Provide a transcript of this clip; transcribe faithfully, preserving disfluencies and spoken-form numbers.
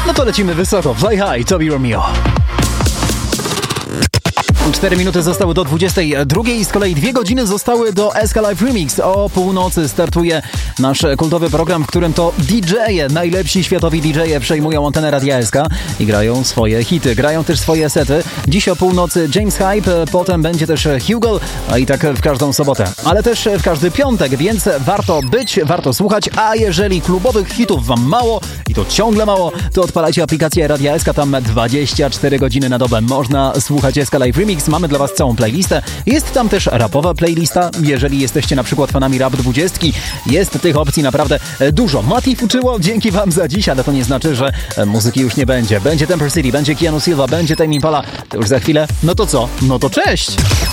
No to lecimy wysoko. Fly High, Toby Romeo. Cztery minuty zostały do dwudziestej drugiej, z kolei dwie godziny zostały do S K Live Remix. O północy startuje nasz kultowy program, w którym to D J-e, najlepsi światowi D J-e przejmują antenę Radia S K i grają swoje hity, grają też swoje sety. Dziś o północy James Hype, potem będzie też Hugo, a i tak w każdą sobotę, ale też w każdy piątek, więc warto być, warto słuchać, a jeżeli klubowych hitów wam mało i to ciągle mało, to odpalajcie aplikację Radia S K, tam dwadzieścia cztery godziny na dobę można słuchać S K Live Remix. Mamy dla was całą playlistę. Jest tam też rapowa playlista. Jeżeli jesteście na przykład fanami Rap dwudziestki, jest tych opcji naprawdę dużo. Mati fuczyło, dzięki wam za dziś, ale to nie znaczy, że muzyki już nie będzie. Będzie Temper City, będzie Keanu Silva, będzie Tame Impala. To już za chwilę. No to co? No to cześć!